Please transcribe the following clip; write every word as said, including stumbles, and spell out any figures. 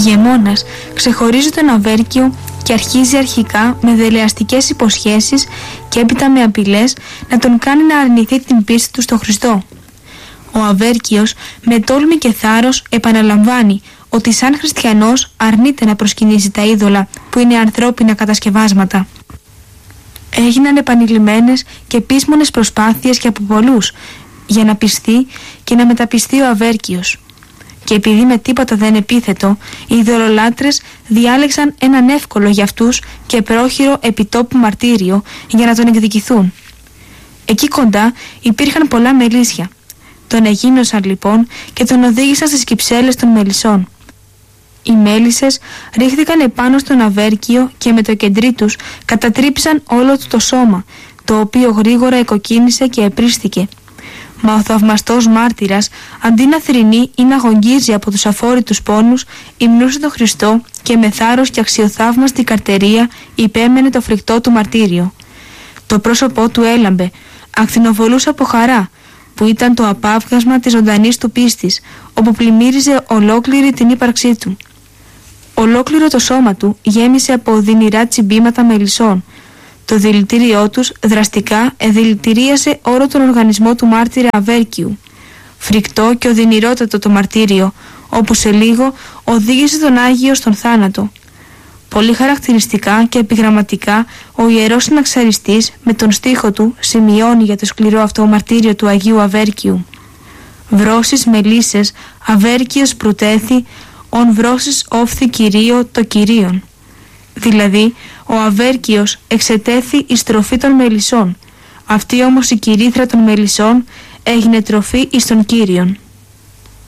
ηγεμόνας ξεχωρίζει τον Αβέρκιο και αρχίζει αρχικά με δελεαστικές υποσχέσεις και έπειτα με απειλές να τον κάνει να αρνηθεί την πίστη του στο Χριστό. Ο Αβέρκιος με τόλμη και θάρρος επαναλαμβάνει ότι σαν χριστιανός αρνείται να προσκυνήσει τα είδωλα που είναι ανθρώπινα κατασκευάσματα. Έγιναν επανειλημμένες και πείσμονες προσπάθειες και από πολλούς για να πιστεί και να μεταπιστεί ο Αβέρκιος. Και επειδή με τίποτα δεν επίθετο, οι ειδωλολάτρες διάλεξαν έναν εύκολο για αυτούς και πρόχειρο επιτόπου μαρτύριο για να τον εκδικηθούν. Εκεί κοντά υπήρχαν πολλά μελίσια. Τον εγίνωσαν λοιπόν και τον οδήγησαν στις κυψέλες των μελισσών. Οι μέλισσες ρίχθηκαν επάνω στον Αβέρκιο και με το κεντρί τους κατατρύψαν όλο του το σώμα, το οποίο γρήγορα εκοκίνησε και επρίστηκε. Μα ο θαυμαστός μάρτυρας, αντί να θρηνεί ή να γογγίζει από τους αφόρητους πόνους, υμνούσε τον Χριστό και με θάρρος και αξιοθαύμαστη καρτερία υπέμενε το φρικτό του μαρτύριο. Το πρόσωπό του έλαμπε, ακτινοβολούσε από χαρά, που ήταν το απάβγασμα της ζωντανής του πίστης, όπου πλημμύριζε ολόκληρη την ύπαρξή του. Ολόκληρο το σώμα του γέμισε από οδυνηρά τσιμπήματα μελισσών. Το δηλητήριό τους δραστικά εδηλητηρίασε όλο τον οργανισμό του μάρτυρα Αβέρκιου. Φρικτό και οδυνηρότατο το μαρτύριο, όπου σε λίγο οδήγησε τον Άγιο στον θάνατο. Πολύ χαρακτηριστικά και επιγραμματικά ο ιερός συναξαριστής με τον στίχο του σημειώνει για το σκληρό αυτό μαρτύριο του Αγίου Αβέρκιου. Βρώσεις μελισσες Αβέρκιος πρωτέθη, ον βρώσεις όφθη Κυρίω το Κυρίον. Δηλαδή, ο Αβέρκιος εξετέθη η στροφή των μελισσών. Αυτή όμως η κυρίθρα των μελισσών έγινε τροφή εις τον Κύριον.